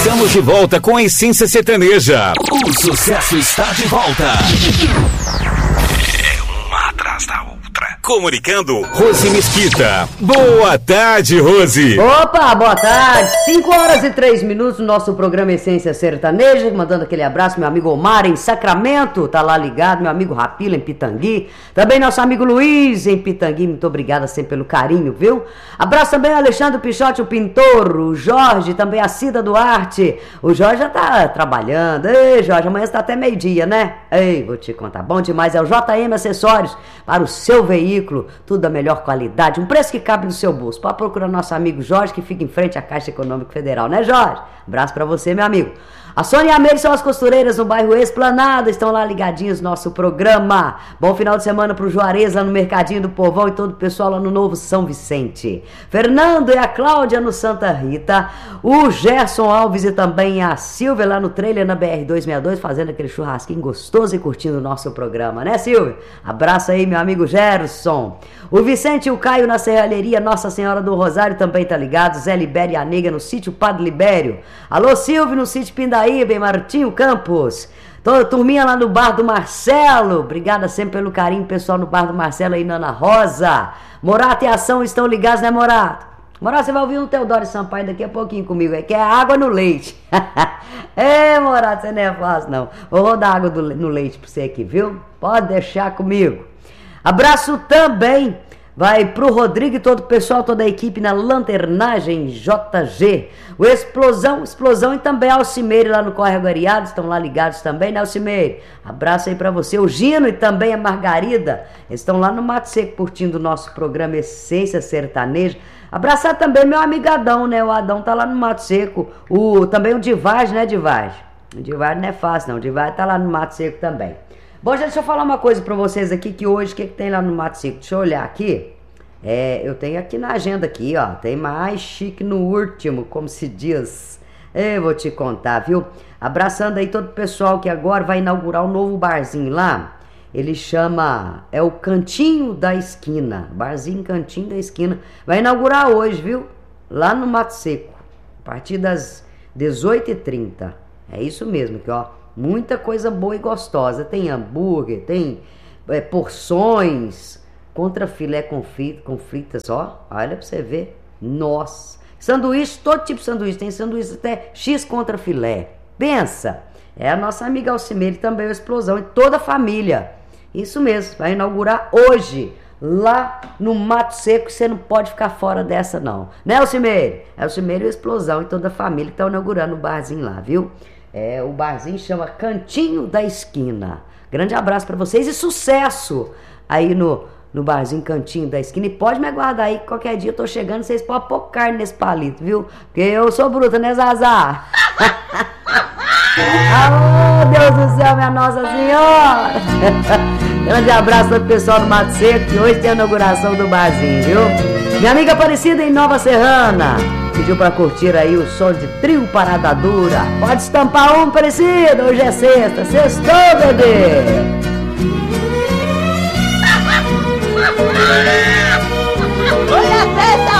Estamos de volta com a Essência Sertaneja. O sucesso está de volta. É uma atrás da outra. Comunicando, Rose Mesquita. Boa tarde, Rose. Opa, boa tarde. 5h03 no nosso programa Essência Sertaneja. Mandando aquele abraço, meu amigo Omar em Sacramento, tá lá ligado. Meu amigo Rapila em Pitangui. Também nosso amigo Luiz em Pitangui. Muito obrigada sempre pelo carinho, viu? Abraço também ao Alexandre Pichote, o pintor. O Jorge, também a Cida Duarte. O Jorge já tá trabalhando. Ei, Jorge, amanhã está até meio-dia, né? Ei, vou te contar. Bom demais. É o JM Acessórios para o seu veículo. Tudo da melhor qualidade, um preço que cabe no seu bolso. Pode procurar nosso amigo Jorge, que fica em frente à Caixa Econômica Federal, né, Jorge? Abraço pra você, meu amigo. A Sônia e a Meire são as costureiras no bairro Esplanada, estão lá ligadinhos no nosso programa. Bom final de semana pro Juarez lá no Mercadinho do Povão e todo o pessoal lá no Novo São Vicente. Fernando e a Cláudia no Santa Rita. O Gerson Alves e também a Silvia lá no trailer na BR-262, fazendo aquele churrasquinho gostoso e curtindo o nosso programa, né, Silvia? Abraço aí, meu amigo Gerson. O Vicente e o Caio na Serralheria Nossa Senhora do Rosário também tá ligado. Zé Libério e a Nega no sítio Padre Libério. Alô, Silvio no sítio Pindaíba, em Martinho Campos. Toda turminha lá no Bar do Marcelo. Obrigada sempre pelo carinho, pessoal no Bar do Marcelo aí na Ana Rosa. Morato e Ação estão ligados, né, Morato? Morato, você vai ouvir um Teodoro Sampaio daqui a pouquinho comigo, que é água no leite. Ei, Morato, você não é fácil não. Vou rodar água no leite pra você aqui, viu? Pode deixar comigo. Abraço também vai pro Rodrigo e todo o pessoal, toda a equipe na Lanternagem JG. O Explosão e também a Alcimeire lá no Córrego Ariado, estão lá ligados também, né, Alcimeire? Abraço aí pra você. O Gino e também a Margarida estão lá no Mato Seco curtindo o nosso programa Essência Sertaneja. Abraçar também meu amigo Adão, né? O Adão tá lá no Mato Seco. Também o Divage, né, Divage? O Divage não é fácil não, o Divage tá lá no Mato Seco também. Bom, gente, deixa eu falar uma coisa pra vocês aqui, que hoje, o que tem lá no Mato Seco? Deixa eu olhar aqui. Eu tenho aqui na agenda aqui, ó, tem mais chique no último, como se diz. Eu vou te contar, viu? Abraçando aí todo o pessoal que agora vai inaugurar um novo barzinho lá. Ele chama, o Cantinho da Esquina, barzinho Cantinho da Esquina. Vai inaugurar hoje, viu? Lá no Mato Seco, a partir das 18h30. É isso mesmo, que ó. Muita coisa boa e gostosa. Tem hambúrguer, tem porções, contrafilé com fritas, ó. Olha pra você ver. Nossa. Sanduíche, todo tipo de sanduíche. Tem sanduíche até X contrafilé. Pensa. É a nossa amiga Alcimeire também, a Explosão. E toda a família. Isso mesmo. Vai inaugurar hoje. Lá no Mato Seco. Você não pode ficar fora dessa, não. Né, Alcimeire? É Alcimeire e a Explosão. E toda a família que tá inaugurando o barzinho lá, viu? O barzinho chama Cantinho da Esquina. Grande abraço pra vocês e sucesso aí no barzinho Cantinho da Esquina. E pode me aguardar aí que qualquer dia eu tô chegando, vocês podem pôr carne nesse palito, viu? Porque eu sou bruta, né, Zazá? Oh, Deus do céu, minha Nossa Senhora! Grande abraço para o pessoal do Mato Seco, que hoje tem a inauguração do barzinho, viu? Minha amiga Aparecida em Nova Serrana pediu pra curtir aí o som de Trio Parada Dura. Pode estampar um, Aparecida, hoje é sexta, sextou, bebê!